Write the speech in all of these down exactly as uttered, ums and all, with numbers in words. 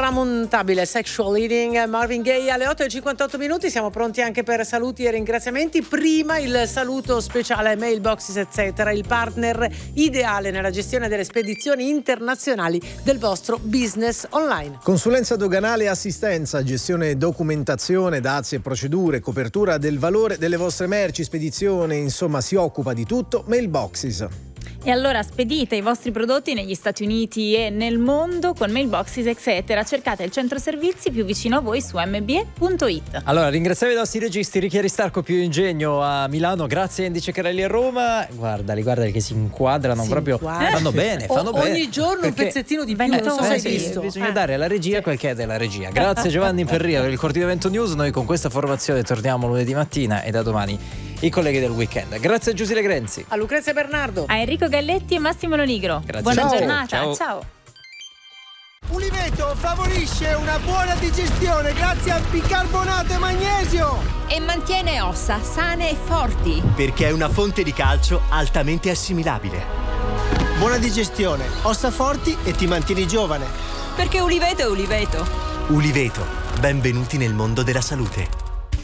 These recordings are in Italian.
intramontabile Sexual Healing, Marvin Gaye alle otto e cinquantotto minuti. Siamo pronti anche per saluti e ringraziamenti. Prima il saluto speciale a Mailboxes eccetera, il partner ideale nella gestione delle spedizioni internazionali del vostro business online. Consulenza doganale e assistenza, gestione documentazione, dazi e procedure, copertura del valore delle vostre merci, spedizione, insomma si occupa di tutto. Mailboxes. E allora spedite i vostri prodotti negli Stati Uniti e nel mondo con Mailboxes eccetera. Cercate il centro servizi più vicino a voi su m b e punto i t. Allora ringraziamo i nostri registi Richieri Starco, Più Ingegno a Milano, grazie a Andy Ceccarelli a Roma. Guardali, guardali che si inquadrano, si proprio inquadra. fanno bene, fanno o, bene. Ogni giorno perché... un pezzettino di più, Bene, non so se eh, hai sì, visto. bisogna Eh. dare alla regia quel che è della regia. Grazie Giovanni Perria per il coordinamento news. Noi con questa formazione torniamo lunedì mattina e da domani i colleghi del weekend. Grazie a Giusile Grenzi, A Lucrezia Bernardo, A Enrico Galletti e Massimo Lonigro. Grazie. Buona Ciao. giornata, Ciao. ciao. Uliveto favorisce una buona digestione grazie al bicarbonato e magnesio e mantiene ossa sane e forti. Perché è una fonte di calcio altamente assimilabile. Buona digestione, ossa forti e ti mantieni giovane. Perché Uliveto è Uliveto. Uliveto, benvenuti nel mondo della salute.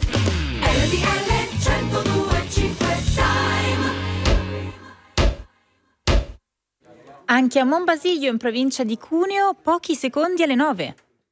Anche a Monbasiglio in provincia di Cuneo, pochi secondi alle nove.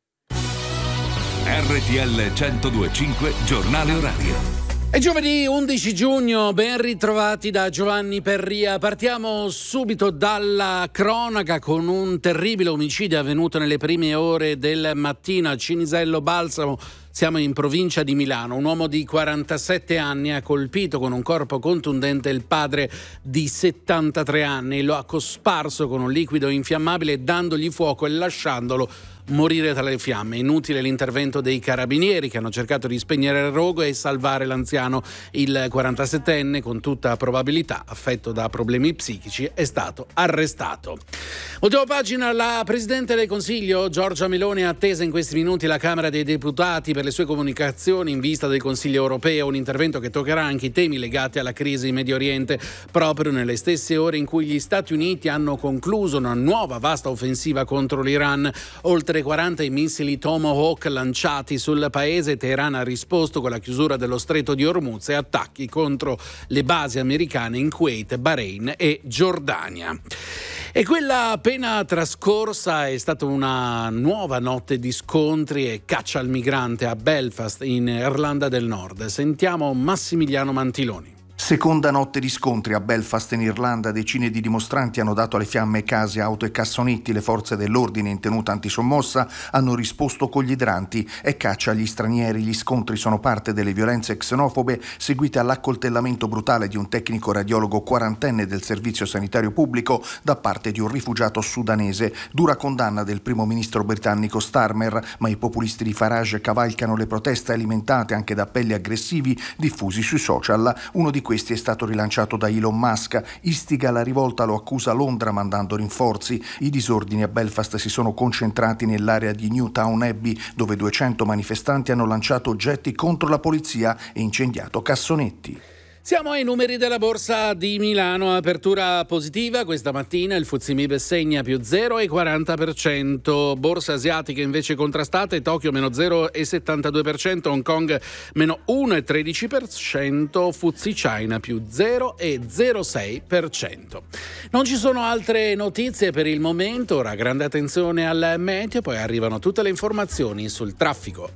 R T L centodue e cinque, giornale orario. È giovedì undici giugno, ben ritrovati da Giovanni Perria. Partiamo subito dalla cronaca con un terribile omicidio avvenuto nelle prime ore del mattino a Cinisello Balsamo. Siamo in provincia di Milano. Un uomo di quarantasette anni ha colpito con un corpo contundente il padre di settantatré anni. Lo ha cosparso con un liquido infiammabile dandogli fuoco e lasciandolo morire tra le fiamme. Inutile l'intervento dei carabinieri che hanno cercato di spegnere il rogo e salvare l'anziano. Il quarantasettenne, con tutta probabilità affetto da problemi psichici, è stato arrestato. Ultima pagina, la Presidente del Consiglio Giorgia Meloni è attesa in questi minuti la Camera dei Deputati per le sue comunicazioni in vista del Consiglio europeo, un intervento che toccherà anche i temi legati alla crisi in Medio Oriente, proprio nelle stesse ore in cui gli Stati Uniti hanno concluso una nuova vasta offensiva contro l'Iran. Oltre quaranta i missili Tomahawk lanciati sul paese, Teheran ha risposto con la chiusura dello stretto di Hormuz e attacchi contro le basi americane in Kuwait, Bahrain e Giordania. E quella appena trascorsa è stata una nuova notte di scontri e caccia al migrante a Belfast in Irlanda del Nord. Sentiamo Massimiliano Mantiloni. Seconda notte di scontri a Belfast in Irlanda. Decine di dimostranti hanno dato alle fiamme case, auto e cassonetti. Le forze dell'ordine in tenuta antisommossa hanno risposto con gli idranti e caccia agli stranieri. Gli scontri sono parte delle violenze xenofobe seguite all'accoltellamento brutale di un tecnico radiologo quarantenne del servizio sanitario pubblico da parte di un rifugiato sudanese. Dura condanna del primo ministro britannico Starmer, ma i populisti di Farage cavalcano le proteste alimentate anche da appelli aggressivi diffusi sui social. Uno di questi è stato rilanciato da Elon Musk. Istiga la rivolta, lo accusa Londra mandando rinforzi. I disordini a Belfast si sono concentrati nell'area di Newtown Abbey, dove duecento manifestanti hanno lanciato oggetti contro la polizia e incendiato cassonetti. Siamo ai numeri della borsa di Milano, apertura positiva questa mattina, il F T S E M I B segna più zero virgola quaranta per cento, borse asiatiche invece contrastate, Tokyo meno zero virgola settantadue per cento, Hong Kong meno uno virgola tredici per cento, F T S E China più zero virgola zero sei per cento. Non ci sono altre notizie per il momento, ora grande attenzione al meteo, poi arrivano tutte le informazioni sul traffico.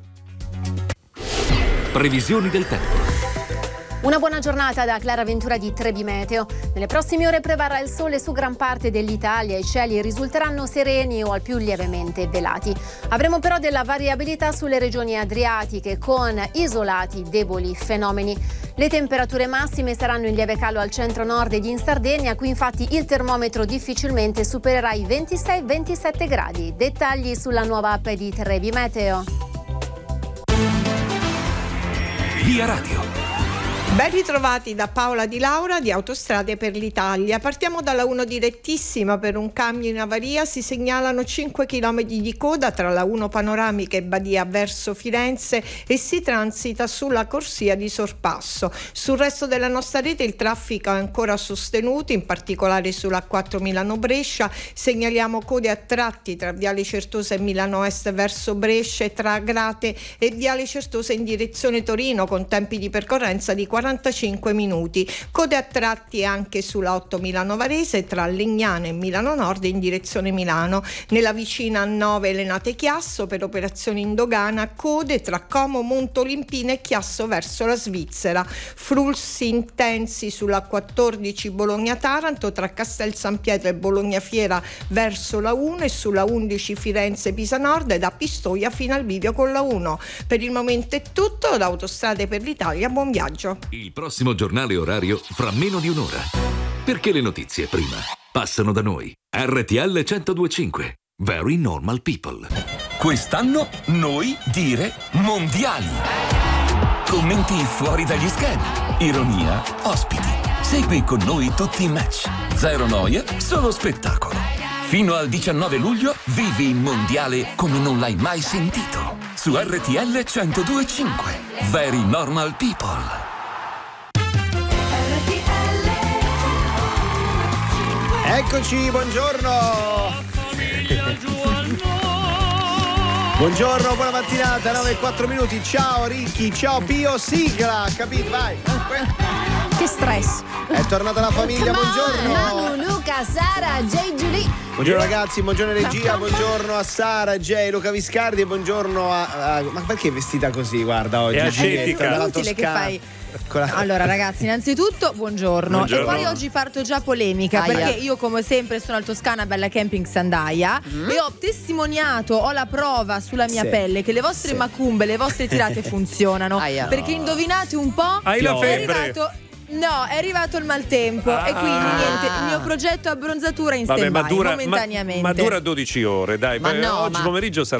Previsioni del tempo. Una buona giornata da Clara Ventura di Trebi Meteo. Nelle prossime ore prevarrà il sole su gran parte dell'Italia, i cieli risulteranno sereni o al più lievemente velati. Avremo però della variabilità sulle regioni adriatiche con isolati deboli fenomeni. Le temperature massime saranno in lieve calo al centro-nord ed in Sardegna, qui infatti il termometro difficilmente supererà i ventisei ventisette gradi. Dettagli sulla nuova app di Trebi Meteo. Via Radio. Ben ritrovati da Paola Di Laura di Autostrade per l'Italia. Partiamo dalla uno direttissima. Per un cambio in avaria si segnalano cinque chilometri di coda tra la uno panoramica e Badia verso Firenze e si transita sulla corsia di sorpasso. Sul resto della nostra rete il traffico è ancora sostenuto, in particolare sulla A quattro Milano-Brescia. Segnaliamo code a tratti tra Viale Certosa e Milano Est verso Brescia e tra Agrate e Viale Certosa in direzione Torino con tempi di percorrenza di quarantacinque minuti. Code a tratti anche sulla otto Milano-Varese tra Legnano e Milano Nord in direzione Milano. Nella vicina A nove Lenate Chiasso per operazioni in dogana, code tra Como Montolimpina e Chiasso verso la Svizzera. Flussi intensi sulla quattordici Bologna-Taranto tra Castel San Pietro e Bologna Fiera verso la uno e sulla undici Firenze-Pisa Nord e da Pistoia fino al bivio con la uno. Per il momento è tutto, da Autostrade per l'Italia, buon viaggio. Il prossimo giornale orario fra meno di un'ora. Perché le notizie prima passano da noi. R T L centodue e cinque. Very Normal People. Quest'anno noi dire mondiali. Commenti fuori dagli schemi. Ironia, ospiti. Segui con noi tutti i match. Zero noia, solo spettacolo. Fino al diciannove luglio vivi il mondiale come non l'hai mai sentito. Su R T L centodue e cinque. Very Normal People. Eccoci, buongiorno. Buongiorno, buona mattinata, nove e quattro minuti. Ciao Ricchi, ciao Pio, sigla, capito? Vai. Che stress. È tornata la famiglia, Come on, buongiorno. Manu, Luca, Sara, Jay, Giulia. Buongiorno ragazzi, buongiorno regia, buongiorno a Sara, Jay, Luca Viscardi e buongiorno a, a... Ma perché è vestita così, guarda, oggi? È ascetica. Dalla Inutile Toscana. che fai. La... Allora ragazzi, innanzitutto buongiorno. Buongiorno. E poi oggi parto già polemica. Aia. Perché io come sempre sono al Toscana Bella Camping Sandaia mm. e ho testimoniato, ho la prova sulla mia Sì. pelle che le vostre Sì. macumbe, le vostre tirate funzionano. Aia. Perché indovinate un po'? Hai la È febbre. arrivato... No, è arrivato il maltempo Ah. e quindi niente, il mio progetto abbronzatura in Vabbè, stand-by ma dura, ma, momentaneamente. ma dura dodici ore, dai. Ma beh, no, oggi ma- pomeriggio sarà